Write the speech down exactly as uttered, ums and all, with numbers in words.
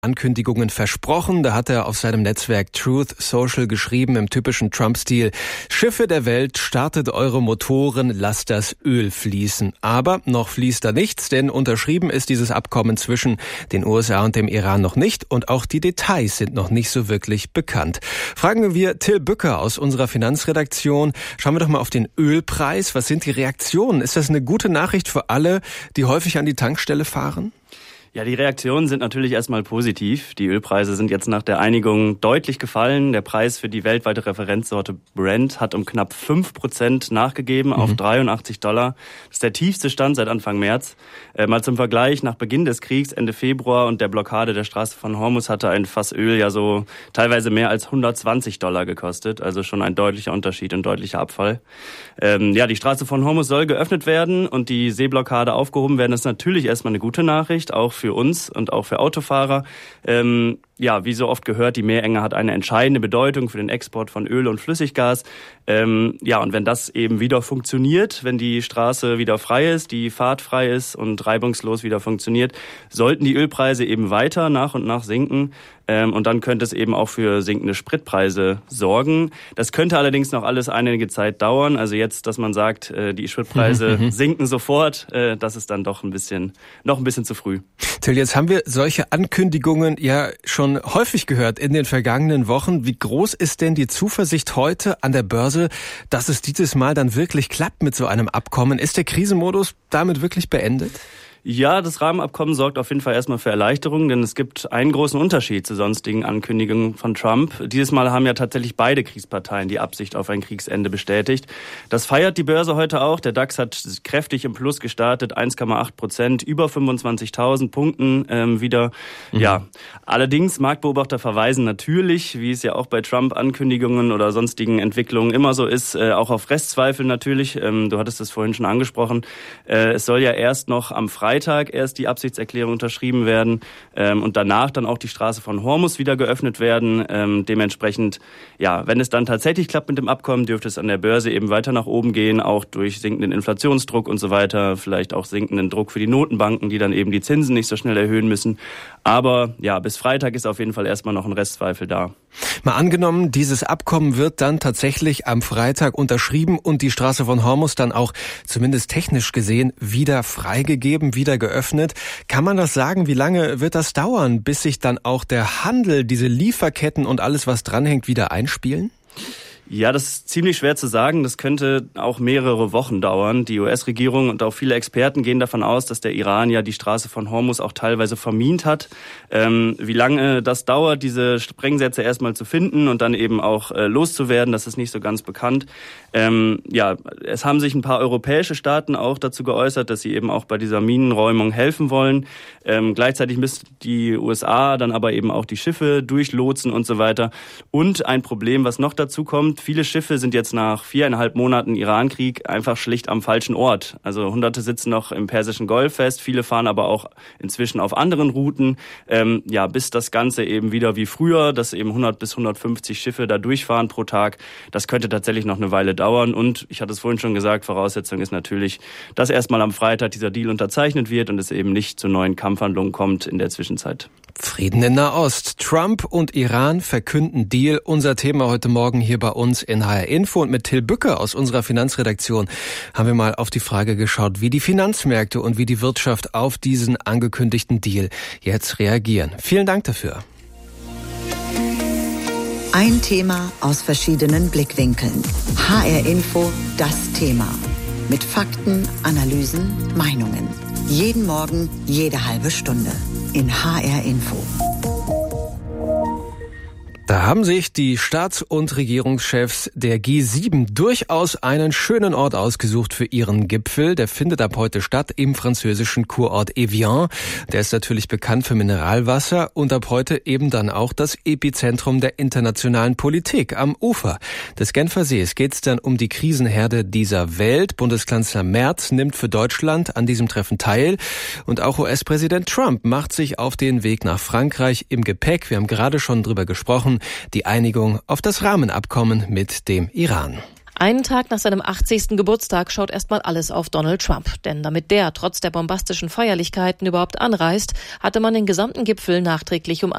Ankündigungen versprochen. Da hat er auf seinem Netzwerk Truth Social geschrieben im typischen Trump-Stil: Schiffe der Welt, startet eure Motoren, lasst das Öl fließen. Aber noch fließt da nichts, denn unterschrieben ist dieses Abkommen zwischen den U S A und dem Iran noch nicht und auch die Details sind noch nicht so wirklich bekannt. Fragen wir Till Bücker aus unserer Finanzredaktion. Schauen wir doch mal auf den Ölpreis. Was sind die Reaktionen? Ist das eine gute Nachricht für alle, die häufig an die Tankstelle fahren? Ja, die Reaktionen sind natürlich erstmal positiv. Die Ölpreise sind jetzt nach der Einigung deutlich gefallen. Der Preis für die weltweite Referenzsorte Brent hat um knapp fünf Prozent nachgegeben mhm. auf dreiundachtzig Dollar. Das ist der tiefste Stand seit Anfang März. Äh, mal zum Vergleich, nach Beginn des Kriegs, Ende Februar und der Blockade der Straße von Hormuz hatte ein Fass Öl ja so teilweise mehr als hundertzwanzig Dollar gekostet. Also schon ein deutlicher Unterschied, ein deutlicher Abfall. Ähm, ja, die Straße von Hormuz soll geöffnet werden und die Seeblockade aufgehoben werden. Das ist natürlich erstmal eine gute Nachricht, auch für uns und auch für Autofahrer. Ähm, ja, wie so oft gehört, die Meerenge hat eine entscheidende Bedeutung für den Export von Öl und Flüssiggas. Ähm, ja, und wenn das eben wieder funktioniert, wenn die Straße wieder frei ist, die Fahrt frei ist und reibungslos wieder funktioniert, sollten die Ölpreise eben weiter nach und nach sinken. Ähm, und dann könnte es eben auch für sinkende Spritpreise sorgen. Das könnte allerdings noch alles einige Zeit dauern. Also jetzt, dass man sagt, äh, die Spritpreise sinken sofort, äh, das ist dann doch ein bisschen, noch ein bisschen zu früh. Till, jetzt haben wir solche Ankündigungen ja schon häufig gehört in den vergangenen Wochen. Wie groß ist denn die Zuversicht heute an der Börse, dass es dieses Mal dann wirklich klappt mit so einem Abkommen? Ist der Krisenmodus damit wirklich beendet? Ja, das Rahmenabkommen sorgt auf jeden Fall erstmal für Erleichterung, denn es gibt einen großen Unterschied zu sonstigen Ankündigungen von Trump. Dieses Mal haben ja tatsächlich beide Kriegsparteien die Absicht auf ein Kriegsende bestätigt. Das feiert die Börse heute auch. Der DAX hat kräftig im Plus gestartet, eins Komma acht Prozent, über fünfundzwanzigtausend Punkten ähm, wieder. Mhm. Ja, allerdings, Marktbeobachter verweisen natürlich, wie es ja auch bei Trump-Ankündigungen oder sonstigen Entwicklungen immer so ist, äh, auch auf Restzweifel natürlich. Ähm, du hattest es vorhin schon angesprochen. Äh, es soll ja erst noch am Freitag Freitag erst die Absichtserklärung unterschrieben werden ähm, und danach dann auch die Straße von Hormuz wieder geöffnet werden. Ähm, dementsprechend, ja, wenn es dann tatsächlich klappt mit dem Abkommen, dürfte es an der Börse eben weiter nach oben gehen, auch durch sinkenden Inflationsdruck und so weiter, vielleicht auch sinkenden Druck für die Notenbanken, die dann eben die Zinsen nicht so schnell erhöhen müssen. Aber ja, bis Freitag ist auf jeden Fall erstmal noch ein Restzweifel da. Mal angenommen, dieses Abkommen wird dann tatsächlich am Freitag unterschrieben und die Straße von Hormuz dann auch zumindest technisch gesehen wieder freigegeben, wieder geöffnet. Kann man das sagen? Wie lange wird das dauern, bis sich dann auch der Handel, diese Lieferketten und alles, was dranhängt, wieder einspielen? Ja, das ist ziemlich schwer zu sagen. Das könnte auch mehrere Wochen dauern. Die U S-Regierung und auch viele Experten gehen davon aus, dass der Iran ja die Straße von Hormuz auch teilweise vermint hat. Ähm, wie lange das dauert, diese Sprengsätze erstmal zu finden und dann eben auch äh, loszuwerden, das ist nicht so ganz bekannt. Ähm, ja, es haben sich ein paar europäische Staaten auch dazu geäußert, dass sie eben auch bei dieser Minenräumung helfen wollen. Ähm, gleichzeitig müssen die U S A dann aber eben auch die Schiffe durchlotsen und so weiter. Und ein Problem, was noch dazu kommt: Viele Schiffe sind jetzt nach viereinhalb Monaten Irankrieg einfach schlicht am falschen Ort. Also Hunderte sitzen noch im Persischen Golf fest, viele fahren aber auch inzwischen auf anderen Routen. Ähm, ja, bis das Ganze eben wieder wie früher, dass eben hundert bis hundertfünfzig Schiffe da durchfahren pro Tag, das könnte tatsächlich noch eine Weile dauern. Und ich hatte es vorhin schon gesagt, Voraussetzung ist natürlich, dass erstmal am Freitag dieser Deal unterzeichnet wird und es eben nicht zu neuen Kampfhandlungen kommt in der Zwischenzeit. Frieden in Nahost. Trump und Iran verkünden Deal. Unser Thema heute Morgen hier bei uns in H R Info. Und mit Till Bücker aus unserer Finanzredaktion haben wir mal auf die Frage geschaut, wie die Finanzmärkte und wie die Wirtschaft auf diesen angekündigten Deal jetzt reagieren. Vielen Dank dafür. Ein Thema aus verschiedenen Blickwinkeln. H R Info, das Thema. Mit Fakten, Analysen, Meinungen. Jeden Morgen, jede halbe Stunde. In H R Info. Da haben sich die Staats- und Regierungschefs der G sieben durchaus einen schönen Ort ausgesucht für ihren Gipfel. Der findet ab heute statt im französischen Kurort Evian. Der ist natürlich bekannt für Mineralwasser und ab heute eben dann auch das Epizentrum der internationalen Politik. Am Ufer des Genfer Sees geht es dann um die Krisenherde dieser Welt. Bundeskanzler Merz nimmt für Deutschland an diesem Treffen teil und auch U S-Präsident Trump macht sich auf den Weg nach Frankreich im Gepäck. Wir haben gerade schon drüber gesprochen. Die Einigung auf das Rahmenabkommen mit dem Iran. Einen Tag nach seinem achtzigsten Geburtstag schaut erstmal alles auf Donald Trump. Denn damit der trotz der bombastischen Feierlichkeiten überhaupt anreist, hatte man den gesamten Gipfel nachträglich um